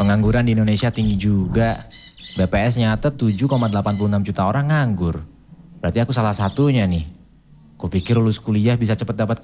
Pengangguran di Indonesia tinggi juga. BPS nyatet 7,86 juta orang nganggur. Berarti aku salah satunya nih. Kupikir lulus kuliah bisa cepet dapat